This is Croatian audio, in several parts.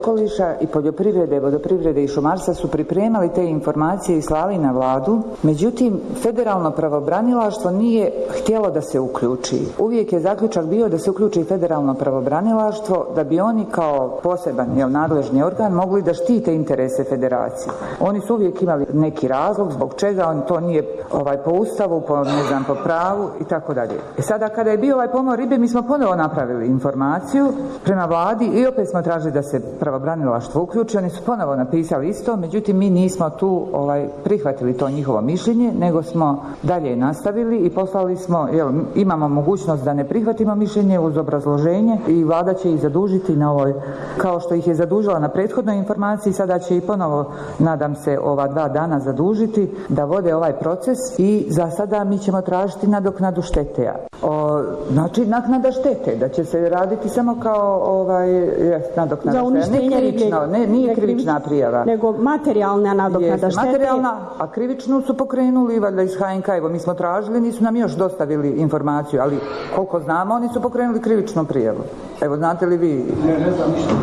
okoliša i poljoprivrede, vodoprivrede i šumarstva su pripremali te informacije i slali na vladu. Međutim, federalno pravobranilaštvo nije htjelo da se uključi. Uvijek je zaključak bio da se uključi federalno pravobranilaštvo da bi oni kao poseban nadležni organ mogli da štite interese federacije. Oni su uvijek imali neki razlog zbog čega on to nije po ustavu, po pravu i tako dalje. Sada kada je bio ovaj pomor ribe, mi smo ponovo napravili informaciju prema vladi i opet smo tražili da se pravobranilaštvo uključi. Oni su ponovo napisali isto, međutim mi nismo tu prihvatili to njihovo mišljenje, nego smo dalje nastavili i poslali smo, imamo mogućnost da ne prihvatimo mišljenje uz obrazloženje i vlada će ih zadužiti na ovoj, kao što ih je zadužila na prethodnoj informaciji, sada će i ponovo, nadam se, ova 2 dana zadužiti da vode ovaj proces i za sada mi ćemo tražiti nadoknadu štete. Znači naknada štete, da će se raditi samo kao nadoknada štete. Nije krivična prijava. Nego materijalna nadoknada štete. Materijalna, a krivičnu su pokrenuli valjda iz HNK. Evo mi smo tražili, nisu nam još dostavili informaciju, ali koliko znamo oni su pokrenuli krivičnu prijavu. Evo znate li vi? Ne znam ništa.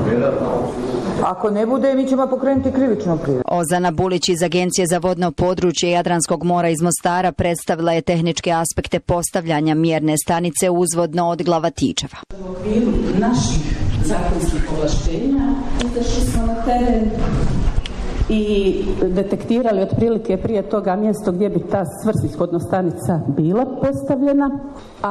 Ako ne bude, mi ćemo pokrenuti krivičnu prijavu. Ozana Bulić iz Agencije za vodno područje Jadranskog mora iz Mostara predstavila je tehničke aspekte postavljanja mjerne stanice uzvodno od Glavatičeva. U okviru naših zakonskih ovlaštenja izašli smo na teren i detektirali otprilike prije toga mjesto gdje bi ta svrsishodna stanica bila postavljena,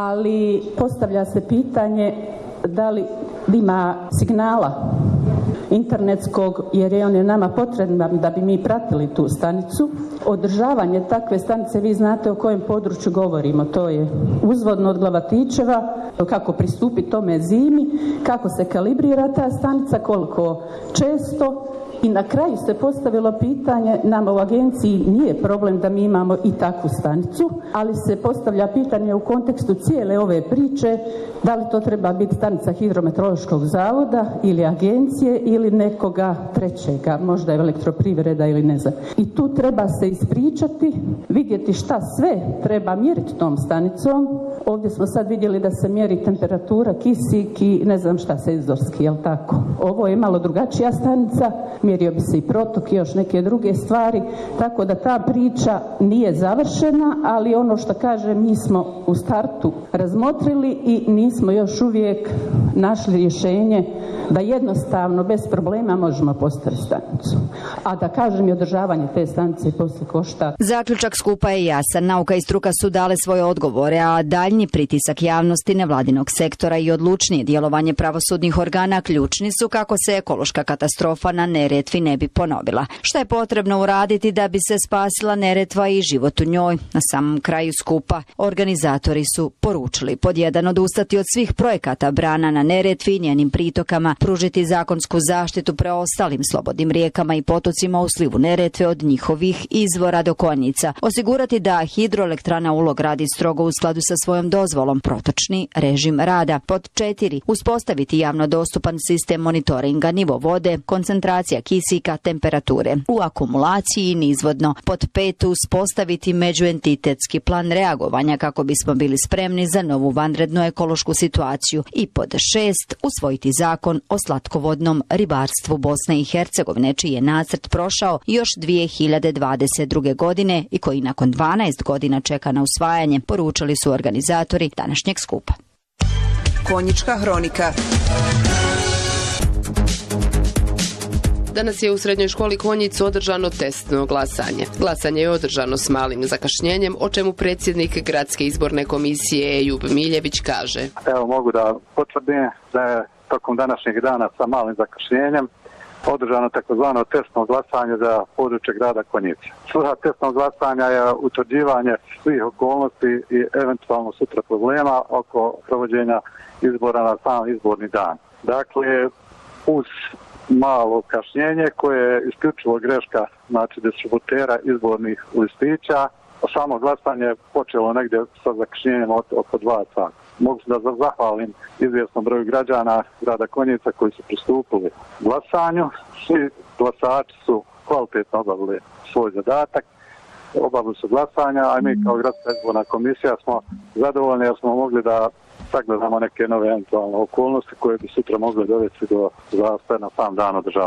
ali postavlja se pitanje da li ima signala internetskog, jer je on je nama potreban da bi mi pratili tu stanicu. Održavanje takve stanice, vi znate o kojem području govorimo, to je uzvodno od Glavatičeva, kako pristupiti tome zimi, kako se kalibrira ta stanica, koliko često. I na kraju se postavilo pitanje, nama u agenciji nije problem da mi imamo i takvu stanicu, ali se postavlja pitanje u kontekstu cijele ove priče, da li to treba biti stanica Hidrometeorološkog zavoda ili agencije ili nekoga trećega, možda je elektroprivreda ili ne znam. I tu treba se ispričati, vidjeti šta sve treba mjeriti tom stanicom. Ovdje smo sad vidjeli da se mjeri temperatura, kisik i ne znam šta senzorski, jel tako? Ovo je malo drugačija stanica, mjerio bi se i protok i još neke druge stvari, tako da ta priča nije završena, ali ono što kažem, mi smo u startu razmotrili i nismo još uvijek našli rješenje da jednostavno, bez problema možemo postaviti stanicu. A da kažem i održavanje te stanice poslije košta. Zaključak skupa je jasan. Nauka i struka su dale svoje odgovore, a daljnji pritisak javnosti, nevladinog sektora i odlučnije djelovanje pravosudnih organa ključni su kako se ekološka katastrofa na Neretvi ne bi ponovila. Šta je potrebno uraditi da bi se spasila Neretva i život u njoj? Na samom kraju skupa organizatori su poručili: pod 1, odustati od svih projekata brana na Neretvi i njenim pritokama, pružiti zakonsku zaštitu preostalim slobodnim rijekama i potocima u slivu Neretve od njihovih izvora do konjica, osigurati da hidroelektrana Ulog radi strogo u skladu sa svojom dozvolom, protočni režim rada. Pod 4, uspostaviti javno dostupan sistem monitoringa, nivo vode, koncentracija kisika, temperature u akumulaciji i nizvodno. Pod 5, uspostaviti međuentitetski plan reagovanja kako bismo bili spremni za novu vanrednu ekološku situaciju. I pod 6, usvojiti zakon o slatkovodnom ribarstvu Bosne i Hercegovine, čiji je nacrt prošao još 2022. godine i koji nakon 12 godina čeka na usvajanje, poručili su organizatori današnjeg skupa. Konjička hronika. Danas je u srednjoj školi Konjic održano testno glasanje. Glasanje je održano s malim zakašnjenjem, o čemu predsjednik Gradske izborne komisije Ejub Miljević kaže. Evo mogu da potvrdim da je tokom današnjeg dana sa malim zakašnjenjem održano takozvano testno glasanje za područje grada Konjica. Svrha testnog glasanja je utvrđivanje svih okolnosti i eventualno sutra problema oko provođenja izbora na sam izborni dan. Dakle, uz malo kašnjenje koje je isključivo greška, znači distributera izbornih listića, samo glasanje je počelo negdje sa zakašnjenjem oko 2 sata. Mogu se da zahvalim izvjesnom broju građana grada Konjica koji su pristupili glasanju. Svi glasači su kvalitetno obavili svoj zadatak, obavili su glasanja, a mi kao Gradska izborna komisija smo zadovoljni jer smo mogli da sagledamo neke nove eventualne okolnosti koje bi sutra mogle dovesti do zastoja na sam dan održavanja.